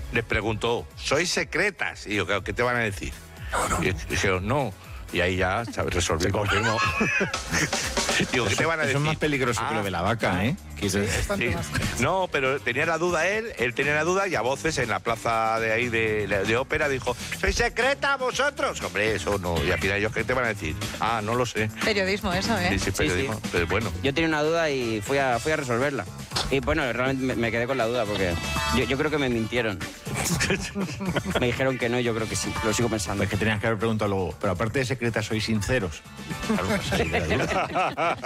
les preguntó, ¿sois secretas? Y yo, ¿qué te van a decir? Y dijeron, no. Y ahí ya, ¿sabes? Resolví. Se confirmó. Digo, ¿qué te van a decir? Eso es más peligroso que lo de la vaca, ¿eh? Sí. No, pero tenía la duda él tenía la duda y a voces en la plaza de ahí de ópera dijo, ¿sois secreta vosotros? Hombre, eso no. Y al final ellos, ¿qué te van a decir? No lo sé. Periodismo eso, ¿eh? Sí, periodismo. Sí. Pero bueno. Yo tenía una duda y fui a resolverla. Y bueno, realmente me quedé con la duda porque yo creo que me mintieron. Me dijeron que no, yo creo que sí. Lo sigo pensando. Es que tenías que haber preguntado luego, pero aparte de secretas, ¿sois sinceros? Claro, pues ahí de la duda.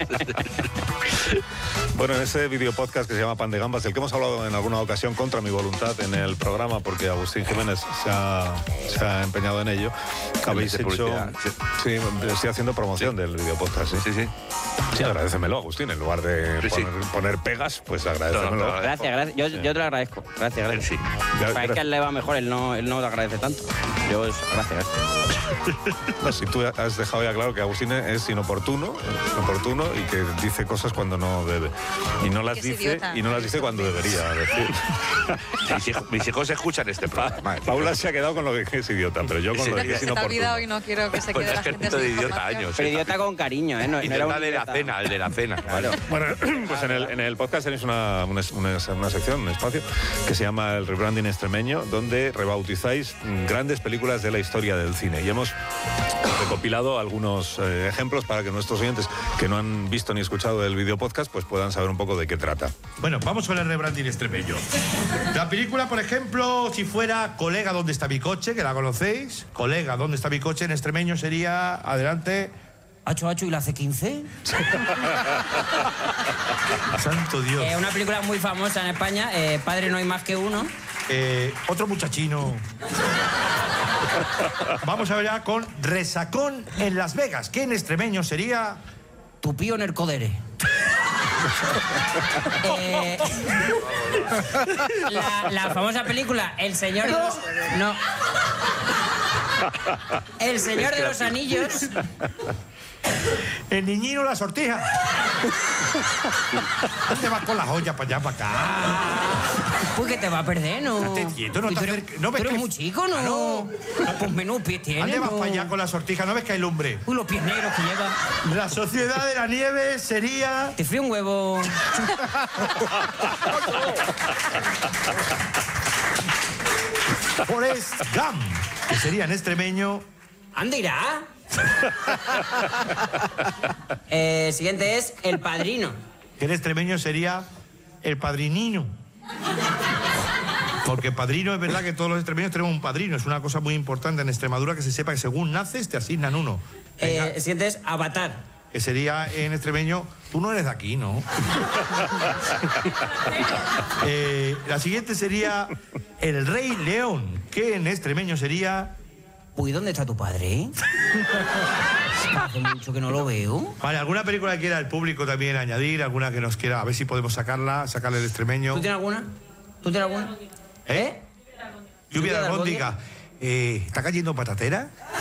Bueno, en ese video podcast que se llama Pan de Gambas, del que hemos hablado en alguna ocasión contra mi voluntad en el programa, porque Agustín Jiménez se ha empeñado en ello, habéis hecho... Sí, estoy haciendo promoción del video podcast. Sí. Sí, agradécemelo, Agustín, en lugar de poner pegas, pues agradécemelo. No, Gracias. Yo te lo agradezco. Gracias. Sí. Es que a él le va mejor, él no lo agradece tanto. Gracias. No, si tú has dejado ya claro que Agustín es inoportuno y que dice cosas cuando no debe. Y no las dice cuando debería decir. Mis hijos escuchan este programa. Paula se ha quedado con lo que es idiota, pero yo con lo que es Se te ha olvidado inoportuno. y no quiero que se Pues quede la es que gente de sin idiota información. años. Pero idiota con cariño, ¿eh? No era un Idiota de la idiota. cena, el de la cena. Claro. Bueno, pues en el podcast tenéis una sección, un espacio, que se llama El Rebranding Extremeño, donde rebautizáis grandes películas de la historia del cine. Y hemos recopilado algunos ejemplos para que nuestros oyentes que no han visto ni escuchado el video podcast pues puedan saber un poco de qué trata. Bueno, vamos con el rebranding extremeño. La película, por ejemplo, si fuera Colega, ¿dónde está mi coche? Que la conocéis. Colega, ¿dónde está mi coche? En extremeño sería, adelante... ¿Hacho y la C15? Santo Dios. Una película muy famosa en España, Padre no hay más que uno. Otro muchachino. Vamos a ver ya con Resacón en Las Vegas, que en extremeño sería... Tu pío en el codere. La famosa película El Señor de los... No. El Señor de los Anillos. El niñino la sortija. ¿Dónde vas con las joyas para allá, para acá? Pues que te va a perder, ¿no? Estate quieto, no te acerques. ¿No ves Tú eres que- muy chico, ¿no? No. Pues menudo pies tienes, ¿Dónde vas ¿no? para allá con la sortija? ¿No ves que hay lumbre? Uy, los pies negros que lleva. La Sociedad de la Nieve sería... Te frío un huevo. Forrest Gump, que sería en extremeño... ¿Anda irá? Siguiente es El Padrino. Que en extremeño sería el padrinino. Porque padrino, es verdad que todos los extremeños tenemos un padrino. Es una cosa muy importante en Extremadura que se sepa que según naces te asignan uno. Venga, Siguiente es Avatar. que sería en extremeño, tú no eres de aquí, ¿no? La siguiente sería El Rey León, que en extremeño sería... Uy, ¿dónde está tu padre? Hace mucho que no lo veo. Vale, ¿alguna película que quiera el público también añadir? ¿Alguna que nos quiera? A ver si podemos sacarle el extremeño. ¿Tú tienes alguna? ¿Tú tienes alguna? ¿Eh? Lluvia de albóndiga. ¿Está cayendo patatera?